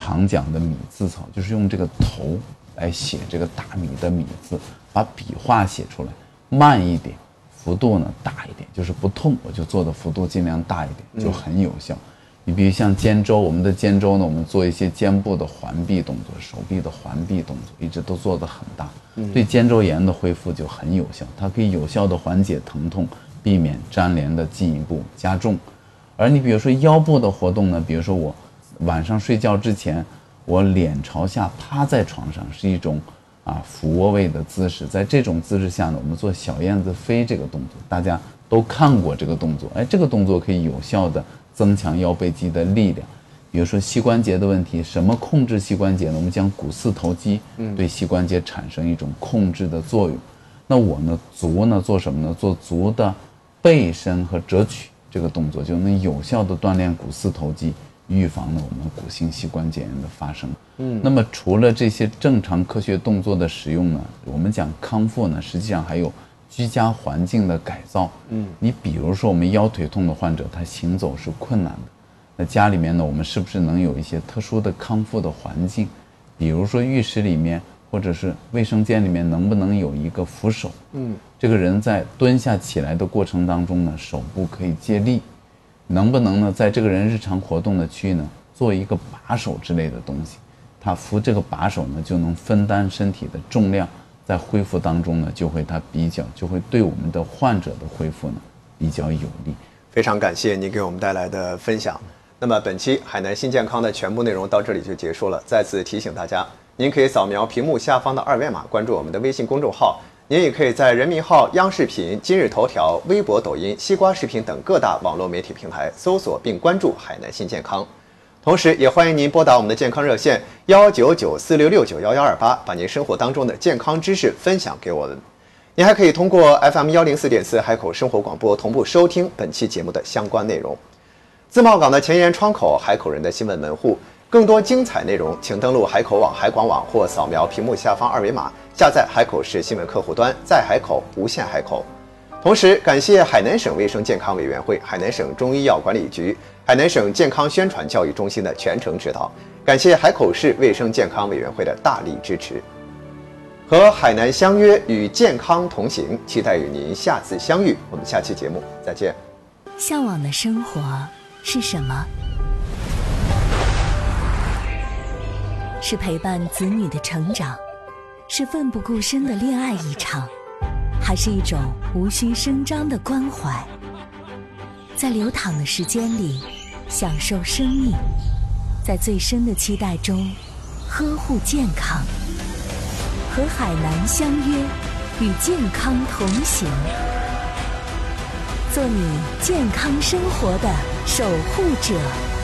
常讲的米字草，就是用这个头来写这个大米的米字，把笔画写出来，慢一点，幅度呢大一点，就是不痛我就做的幅度尽量大一点，就很有效。你比如像肩周，我们的肩周呢，我们做一些肩部的环臂动作，手臂的环臂动作，一直都做得很大，对肩周炎的恢复就很有效，它可以有效的缓解疼痛，避免粘连的进一步加重。而你比如说腰部的活动呢，比如说我晚上睡觉之前，我脸朝下趴在床上，是一种俯卧位的姿势，在这种姿势下呢，我们做小燕子飞这个动作，大家都看过这个动作，这个动作可以有效的增强腰背肌的力量。比如说膝关节的问题，什么控制膝关节呢？我们讲股四头肌对膝关节产生一种控制的作用。那我呢，足呢做什么呢？做足的背伸和折曲这个动作，就能有效的锻炼股四头肌，预防呢我们骨性膝关节炎的发生。那么除了这些正常科学动作的使用呢，我们讲康复呢，实际上还有居家环境的改造。你比如说我们腰腿痛的患者，他行走是困难的，那家里面呢，我们是不是能有一些特殊的康复的环境？比如说浴室里面或者是卫生间里面能不能有一个扶手？这个人在蹲下起来的过程当中呢，手部可以借力。能不能呢，在这个人日常活动的区域呢，做一个把手之类的东西，他扶这个把手呢，就能分担身体的重量，在恢复当中呢，就会对我们的患者的恢复呢比较有利。 非常感谢您给我们带来的分享。那么本期海南新健康的全部内容到这里就结束了。再次提醒大家，您可以扫描屏幕下方的2维码，关注我们的微信公众号。您也可以在人民号、央视频、今日头条、微博、抖音、西瓜视频等各大网络媒体平台搜索并关注海南新健康。同时也欢迎您拨打我们的健康热线19946691128，把您生活当中的健康知识分享给我们。您还可以通过 FM104.4海口生活广播同步收听本期节目的相关内容。自贸港的前沿窗口，海口人的新闻门户。更多精彩内容，请登录海口网、海广网或扫描屏幕下方2维码，下载海口市新闻客户端，在海口无限海口。同时，感谢海南省卫生健康委员会、海南省中医药管理局、海南省健康宣传教育中心的全程指导，感谢海口市卫生健康委员会的大力支持。和海南相约，与健康同行，期待与您下次相遇。我们下期节目再见。 向往的生活是什么？是陪伴子女的成长，是奋不顾身的恋爱一场，还是一种无需声张的关怀？在流淌的时间里享受生命，在最深的期待中呵护健康。和海南相约，与健康同行，做你健康生活的守护者。